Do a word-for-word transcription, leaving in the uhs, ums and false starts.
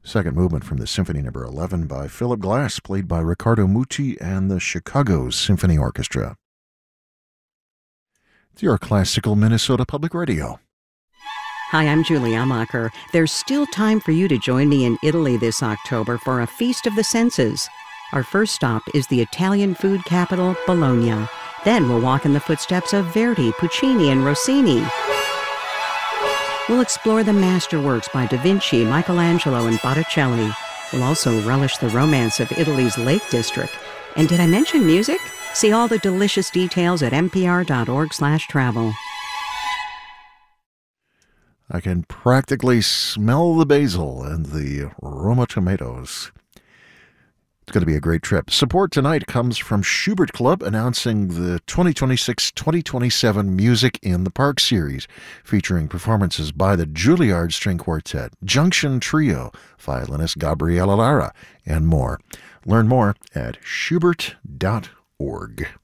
Second movement from the Symphony Number eleven by Philip Glass, played by Riccardo Muti and the Chicago Symphony Orchestra. It's your classical Minnesota Public Radio. Hi, I'm Julie Amacher. There's still time for you to join me in Italy this October for a Feast of the Senses. Our first stop is the Italian food capital, Bologna. Then we'll walk in the footsteps of Verdi, Puccini, and Rossini. We'll explore the masterworks by Da Vinci, Michelangelo, and Botticelli. We'll also relish the romance of Italy's Lake District. And did I mention music? See all the delicious details at n p r dot org slash travel. I can practically smell the basil and the Roma tomatoes. It's going to be a great trip. Support tonight comes from Schubert Club, announcing the twenty twenty-six twenty twenty-seven Music in the Park series, featuring performances by the Juilliard String Quartet, Junction Trio, violinist Gabriela Lara, and more. Learn more at schubert dot org.